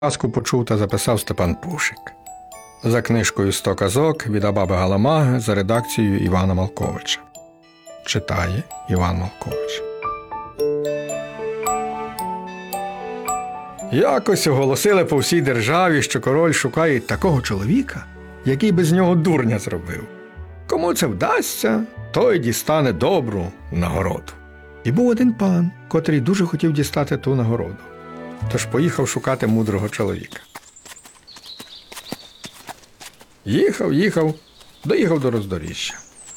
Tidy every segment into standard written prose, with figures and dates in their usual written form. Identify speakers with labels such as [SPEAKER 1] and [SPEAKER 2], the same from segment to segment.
[SPEAKER 1] Казку почув та записав Степан Пушик. За книжкою «100 казок» від Абаби Галамаги за редакцією Івана Малковича. Читає Іван Малкович. Якось оголосили по всій державі, що король шукає такого чоловіка, який без нього дурня зробив. Кому це вдасться, той дістане добру нагороду. І був один пан, котрий дуже хотів дістати ту нагороду. Тож поїхав шукати мудрого чоловіка. Їхав, доїхав до роздоріжжя.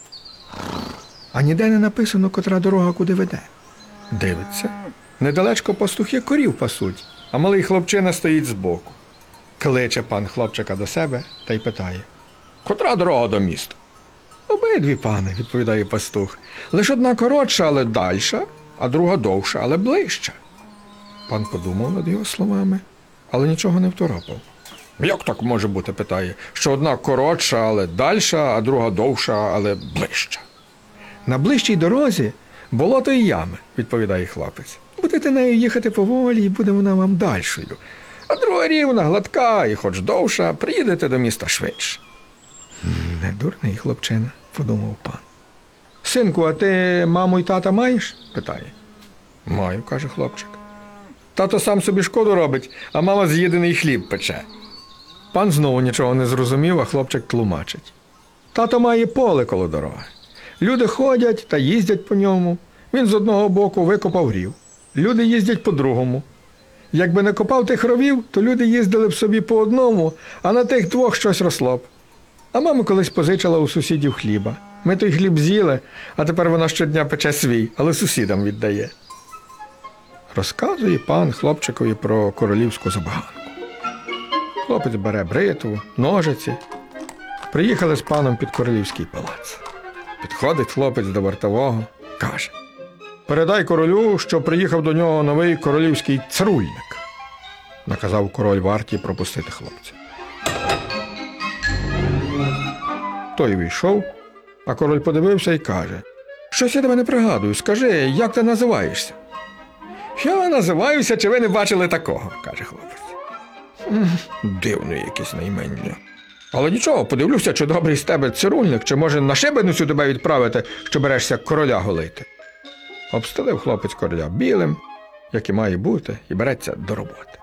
[SPEAKER 1] А ніде не написано, котра дорога куди веде. Дивиться, недалечко пастухи корів пасуть, а малий хлопчина стоїть збоку. Кличе пан хлопчика до себе та й питає: «Котра дорога до міста?» «Обидві, пане», – відповідає пастух. «Лиш одна коротша, але дальша, а друга довша, але ближча». Пан подумав над його словами, але нічого не второпав. «Як так може бути?» – питає, «що одна коротша, але дальша, а друга довша, але ближча?» «На ближчій дорозі болото і ями», – відповідає хлопець. «Будете нею їхати поволі, і буде вона вам дальшою. А друга рівна, гладка і хоч довша, приїдете до міста швидше». «Не дурний хлопчина», – подумав пан. «Синку, а ти маму й тата маєш?» – питає. «Маю», – каже хлопчик. «Тато сам собі шкоду робить, а мама з'їдений хліб пече». Пан знову нічого не зрозумів, а хлопчик тлумачить. «Тато має поле коло дороги. Люди ходять та їздять по ньому. Він з одного боку викопав рів. Люди їздять по другому. Якби не копав тих ровів, то люди їздили б собі по одному, а на тих двох щось росло б. А мама колись позичила у сусідів хліба. Ми той хліб з'їли, а тепер вона щодня пече свій, але сусідам віддає». Розказує пан хлопчикові про королівську забаганку. Хлопець бере бритву, ножиці. Приїхали з паном під королівський палац. Підходить хлопець до вартового, каже: «Передай королю, що приїхав до нього новий королівський цирульник». Наказав король варті пропустити хлопця. Той війшов, а король подивився і каже: «Щось я тебе не пригадую, скажи, як ти називаєшся?» «Я називаюся, чи ви не бачили такого?» – каже хлопець. «Дивне якесь наймення. Але нічого, подивлюся, чи добрий з тебе цирульник, чи може на шибеницю тебе відправити, що берешся короля голити». Обстелив хлопець короля білим, як і має бути, і береться до роботи.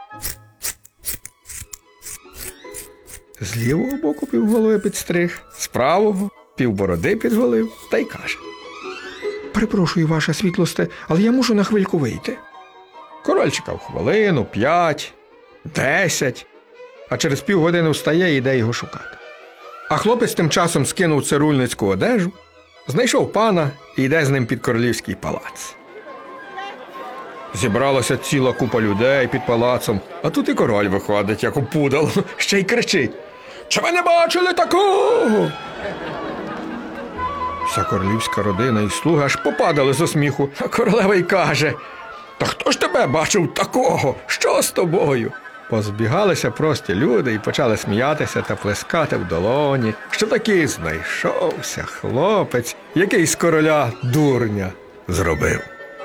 [SPEAKER 1] З лівого боку півголови підстриг, з правого півбороди підголив та й каже: «Перепрошую, ваша світлосте, але я мушу на хвильку вийти». Король чекав хвилину, 5, 10, а через півгодини встає і йде його шукати. А хлопець тим часом скинув цирульницьку одежу, знайшов пана і йде з ним під королівський палац. Зібралася ціла купа людей під палацом, а тут і король виходить, як опудало, ще й кричить: «Чи ви не бачили такого?» Вся королівська родина і слуги аж попадали зо сміху, а королева й каже: «Та хто ж тебе бачив такого? Що з тобою?» Позбігалися прості люди і почали сміятися та плескати в долоні, що таки знайшовся хлопець, який з короля дурня зробив.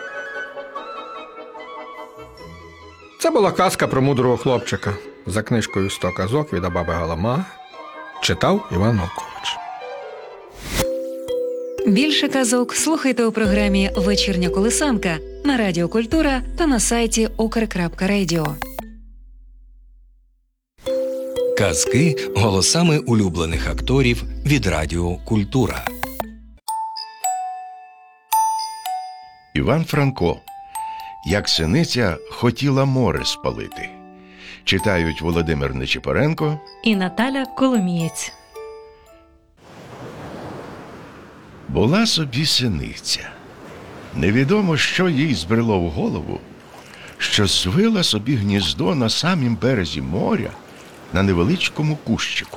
[SPEAKER 1] Це була казка про мудрого хлопчика за книжкою «100 казок» від Абаби Галамаги. Читав Іван Малкович.
[SPEAKER 2] Більше казок слухайте у програмі «Вечірня колисанка» на Радіо Культура та на сайті ukr.radio.
[SPEAKER 3] Казки голосами улюблених акторів від Радіо Культура.
[SPEAKER 4] Іван Франко. Як синиця хотіла море спалити. Читають Володимир Нечипоренко
[SPEAKER 2] І Наталя Коломієць.
[SPEAKER 4] Була собі синиця. Невідомо, що їй збрело в голову, що звила собі гніздо на самім березі моря на невеличкому кущику.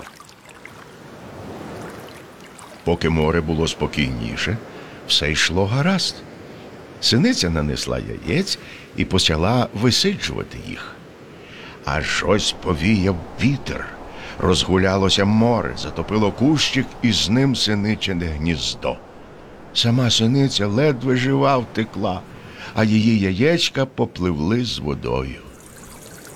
[SPEAKER 4] Поки море було спокійніше, все йшло гаразд. Синиця нанесла яєць і почала висиджувати їх. Аж ось повіяв вітер, розгулялося море, затопило кущик і з ним синичине гніздо. Сама синиця ледве жива втекла, а її яєчка попливли з водою.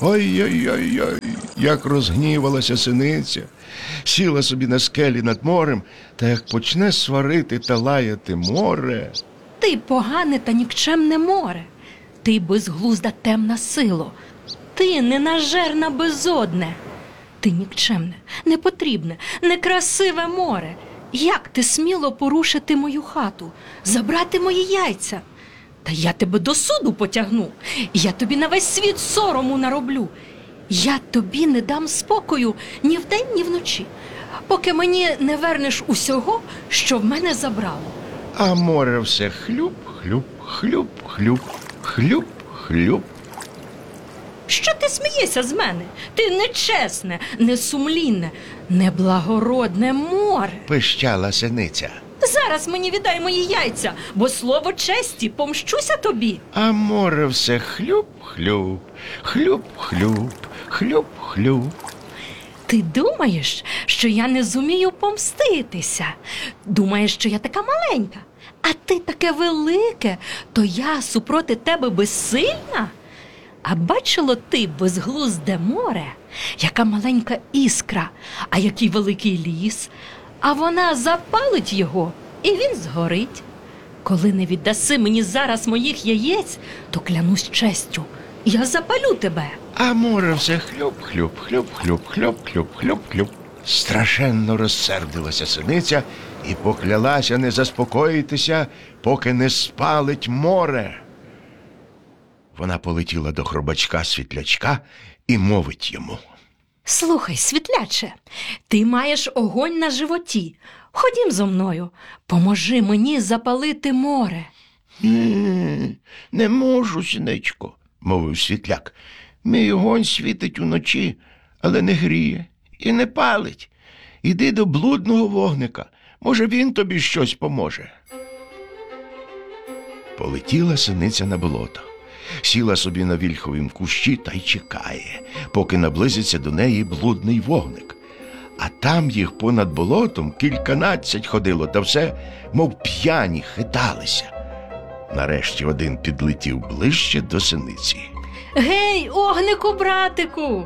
[SPEAKER 4] Ой-ой-ой-ой, як розгнівалася синиця. Сіла собі на скелі над морем, та як почне сварити та лаяти море.
[SPEAKER 5] Ти погане та нікчемне море, ти безглузда темна сило, ти ненажерна безодне, ти нікчемне, непотрібне, некрасиве море. Як ти сміло порушити мою хату, забрати мої яйця? Та я тебе до суду потягну, я тобі на весь світ сорому нароблю. Я тобі не дам спокою ні вдень, ні вночі, поки мені не вернеш усього, що в мене забрало.
[SPEAKER 4] А море все хлюп, хлюп, хлюп, хлюп, хлюп, хлюп.
[SPEAKER 5] Що ти смієшся з мене? Ти нечесне, несумлінне, неблагородне море.
[SPEAKER 4] Пищала синиця.
[SPEAKER 5] Зараз мені віддай мої яйця, бо слово честі помщуся тобі.
[SPEAKER 4] А море все хлюп, хлюп, хлюп, хлюп, хлюп, хлюп.
[SPEAKER 5] Ти думаєш, що я не зумію помститися? Думаєш, що я така маленька? А ти таке велике, то я супроти тебе безсильна? А бачило ти безглузде море, яка маленька іскра, а який великий ліс, а вона запалить його, і він згорить. Коли не віддаси мені зараз моїх яєць, то клянусь честю, я запалю тебе.
[SPEAKER 4] А море все хлюп, хлюп, хлюп, хлюп, хлюп, хлюп, хлюп, хлюп. Страшенно розсердилася синиця і поклялася не заспокоїтися, поки не спалить море. Вона полетіла до хробачка-світлячка і мовить йому.
[SPEAKER 5] Слухай, світляче, ти маєш огонь на животі. Ходім зо мною, поможи мені запалити море.
[SPEAKER 4] Не можу, синичко, мовив світляк. Мій огонь світить уночі, але не гріє і не палить. Іди до блудного вогника, може, він тобі щось поможе. Полетіла синиця на болото. Сіла собі на вільховім кущі та й чекає, поки наблизиться до неї блудний вогник. А там їх понад болотом кільканадцять ходило, та все, мов п'яні, хиталися. Нарешті один підлетів ближче до синиці.
[SPEAKER 5] Гей, огнику, братику!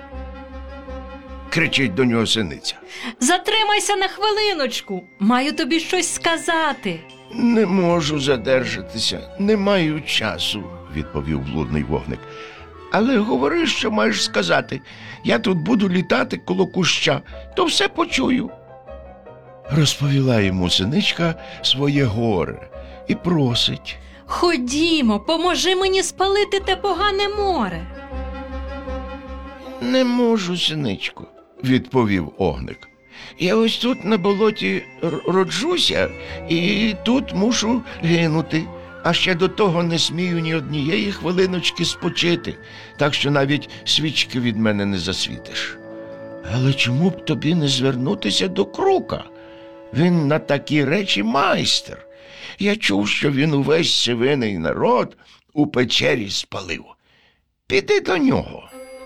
[SPEAKER 4] Кричить до нього синиця.
[SPEAKER 5] Затримайся на хвилиночку, маю тобі щось сказати.
[SPEAKER 4] Не можу задержатися, не маю часу, відповів блудний вогник. Але говори, що маєш сказати. Я тут буду літати коло куща, то все почую. Розповіла йому синичка своє горе і просить.
[SPEAKER 5] Ходімо, поможи мені спалити те погане море.
[SPEAKER 4] Не можу, синичко, відповів огник. Я ось тут на болоті роджуся і тут мушу гинути. А ще до того не смію ні однієї хвилиночки спочити, так що навіть свічки від мене не засвітиш. Але чому б тобі не звернутися до Крука? Він на такі речі майстер. Я чув, що він увесь сивиний народ у печері спалив. Піди до нього.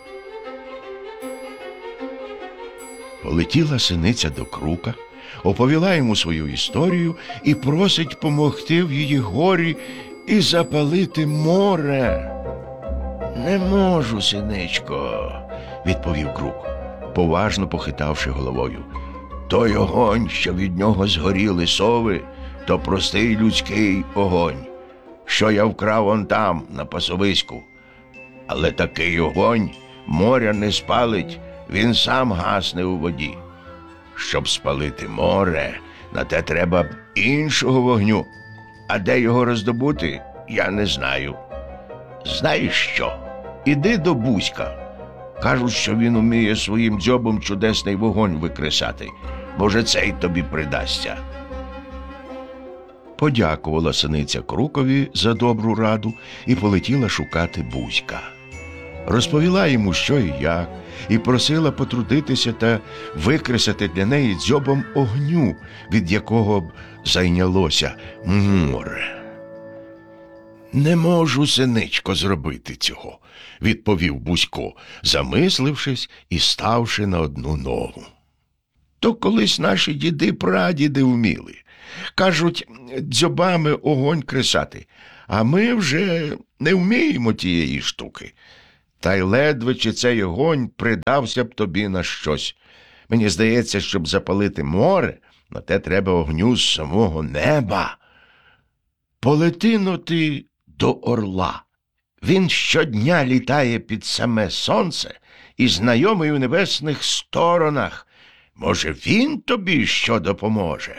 [SPEAKER 4] Полетіла синиця до Крука, оповіла йому свою історію і просить помогти в її горі і запалити море. Не можу, синичко, відповів Крук, поважно похитавши головою. Той огонь, що від нього згоріли сови, то простий людський огонь, що я вкрав он там, на пасовиську. Але такий огонь моря не спалить, він сам гасне у воді. Щоб спалити море, на те треба б іншого вогню. А де його роздобути, я не знаю. Знаєш що? Іди до Бузька. Кажуть, що він уміє своїм дзьобом чудесний вогонь викресати. Може, цей тобі придасться. Подякувала синиця Крукові за добру раду і полетіла шукати Бузька. Розповіла йому, що і як, і просила потрудитися та викресати для неї дзьобом огню, від якого б зайнялося море. «Не можу, синичко, зробити цього», – відповів Бузько, замислившись і ставши на одну ногу. «То колись наші діди-прадіди вміли. Кажуть, дзьобами огонь кресати, а ми вже не вміємо тієї штуки. та й ледве чи цей огонь придався б тобі на щось. Мені здається, щоб запалити море, на те треба огню з самого неба. Полети-но ти до орла. Він щодня літає під саме сонце і знайомий у небесних сторонах. Може, він тобі що допоможе?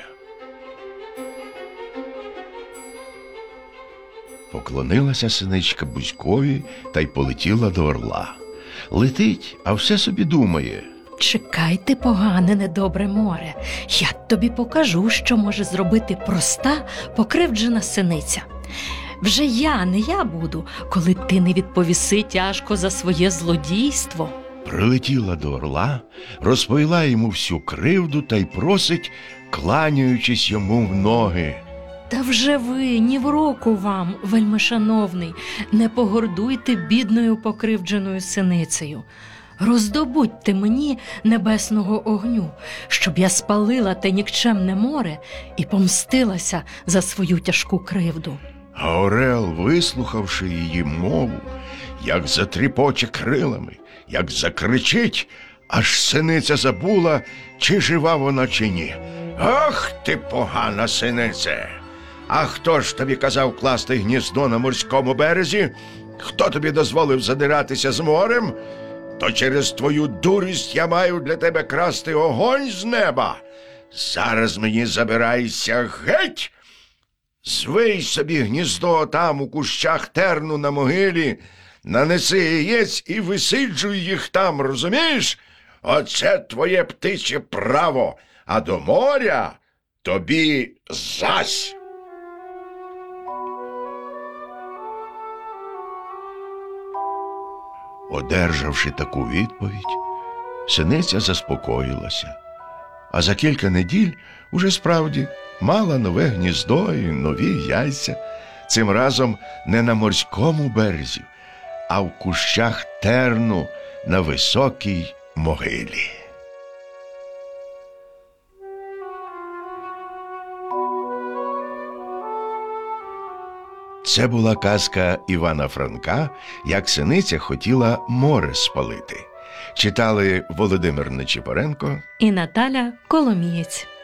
[SPEAKER 4] Поклонилася синичка Бузькові та й полетіла до орла. Летить, а все собі думає.
[SPEAKER 5] Чекай ти, погане, недобре море. Я тобі покажу, що може зробити проста, покривджена синиця. Вже не я буду, коли ти не відповіси тяжко за своє злодійство.
[SPEAKER 4] Прилетіла до орла, розповіла йому всю кривду та й просить, кланяючись йому в ноги.
[SPEAKER 5] Та вже ви, ні в року вам, вельмишановний, не погордуйте бідною покривдженою синицею. Роздобудьте мені небесного огню, щоб я спалила те нікчемне море і помстилася за свою тяжку кривду.
[SPEAKER 4] А орел, вислухавши її мову, як затріпоче крилами, як закричить, аж синиця забула, чи жива вона, чи ні. Ах ти, погана синице! А хто ж тобі казав класти гніздо на морському березі? Хто тобі дозволив задиратися з морем? То через твою дурість я маю для тебе красти огонь з неба. Зараз мені забирайся геть. Звий собі гніздо там у кущах терну на могилі, нанеси яєць і висиджуй їх там, розумієш? Оце твоє птиче право, а до моря тобі зась. Одержавши таку відповідь, синиця заспокоїлася, а за кілька неділь уже справді мала нове гніздо і нові яйця, цим разом не на морському березі, а в кущах терну на високій могилі. Це була казка Івана Франка «Як синиця хотіла море спалити». Читали Володимир Нечипоренко
[SPEAKER 5] І Наталя Коломієць.